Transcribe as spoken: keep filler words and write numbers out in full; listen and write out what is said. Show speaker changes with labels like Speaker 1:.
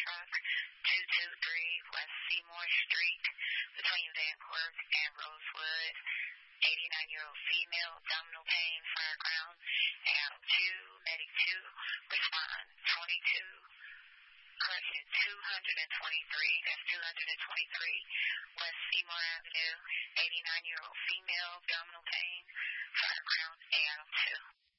Speaker 1: truck, two two three West Seymour Street, between Van Cork and Rosewood. eighty-nine-year-old female, abdominal pain, fire ground. And two, medic two, respond. twenty-two, correction, two twenty-three, that's two twenty-three West Seymour Avenue, eighty-nine-year-old female, abdominal pain, fire ground, A M two.